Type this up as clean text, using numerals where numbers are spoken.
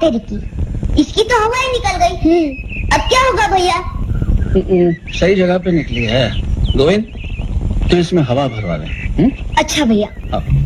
तेरी की, इसकी तो हवा ही निकल गई। अब क्या होगा भैया? सही जगह पे निकली है गोविंद, तो इसमें हवा भरवा दे। अच्छा भैया।